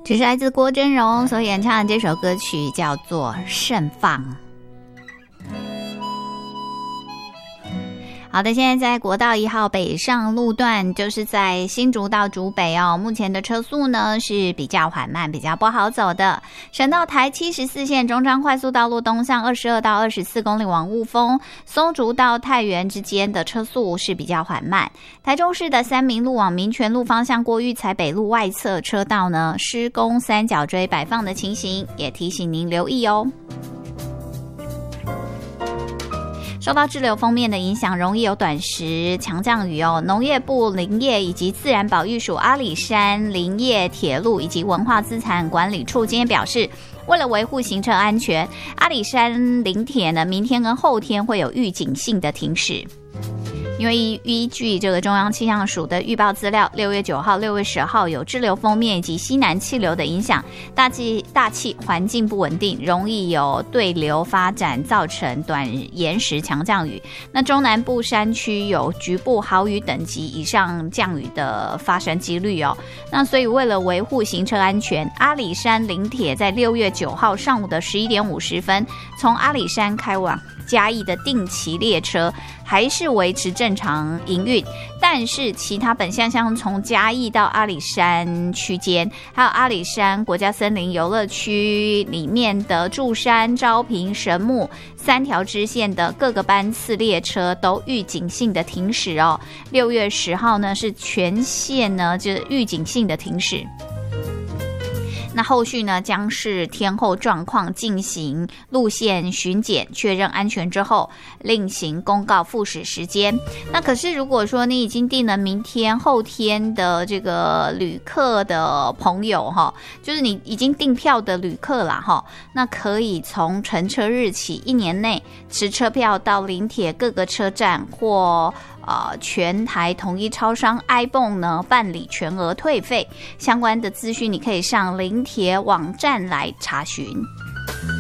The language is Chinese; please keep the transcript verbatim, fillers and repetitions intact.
这是来自郭真荣所演唱的这首歌曲，叫做《盛放》。好的，现在在国道一号北上路段，就是在新竹到竹北哦，目前的车速呢是比较缓慢，比较不好走的。省道台七十四线中彰快速道路东向二十二到二十四公里往雾峰、松竹到太原之间的车速是比较缓慢。台中市的三民路往民权路方向过育才北路外侧车道呢，施工三角锥摆放的情形，也提醒您留意哦。受到滞留锋面的影响，容易有短时强降雨哦。农业部林业以及自然保育署阿里山林业铁路以及文化资产管理处今天表示，为了维护行车安全，阿里山林铁呢，明天跟后天会有预警性的停驶。因为依据这个中央气象署的预报资料，六月九号、六月十号有滞留锋面以及西南气流的影响，大气大气环境不稳定，容易有对流发展，造成短延时强降雨。那中南部山区有局部豪雨等级以上降雨的发生几率哦。那所以为了维护行车安全，阿里山林铁在六月九号上午的十一点五十分，从阿里山开往嘉义的定期列车还是维持正常营运，但是其他本线像从嘉义到阿里山区间，还有阿里山国家森林游乐区里面的祝山、昭平、神木三条支线的各个班次列车都预警性的停驶哦。六月十号呢是全线呢就是预警性的停驶。那后续呢，将是天候状况进行路线巡检，确认安全之后，另行公告复驶时间。那可是如果说你已经订了明天、后天的这个旅客的朋友哈，就是你已经订票的旅客啦哈，那可以从乘车日起一年内持车票到林铁各个车站或呃，全台统一超商 iBon 呢办理全额退费，相关的资讯你可以上林铁网站来查询。